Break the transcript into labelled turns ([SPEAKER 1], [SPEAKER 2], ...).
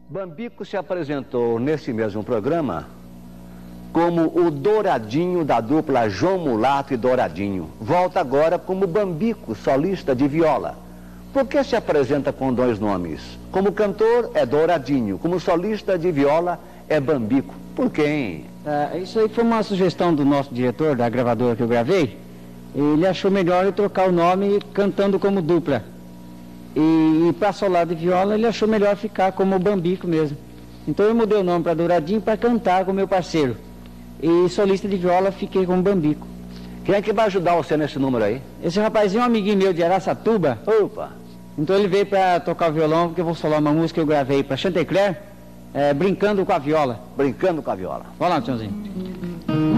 [SPEAKER 1] Bambico se apresentou nesse mesmo programa como o Douradinho da dupla João Mulato e Douradinho. Volta agora como Bambico, solista de viola. Por que se apresenta com dois nomes? Como cantor é Douradinho, como solista de viola é Bambico. Por quê, hein?
[SPEAKER 2] Isso aí foi uma sugestão do nosso diretor, da gravadora que eu gravei. Ele achou melhor eu trocar o nome cantando como dupla. E para solado de viola ele achou melhor ficar como Bambico mesmo. Então eu mudei o nome para Douradinho para cantar com meu parceiro. E solista de viola fiquei como Bambico.
[SPEAKER 1] Quem é que vai ajudar você nesse número aí?
[SPEAKER 2] Esse rapazinho é um amiguinho meu de Araçatuba.
[SPEAKER 1] Opa!
[SPEAKER 2] Então ele veio para tocar o violão, porque eu vou solar uma música que eu gravei para Chantecler, brincando com a viola.
[SPEAKER 1] Brincando com a viola.
[SPEAKER 2] Vai lá, Tiãozinho.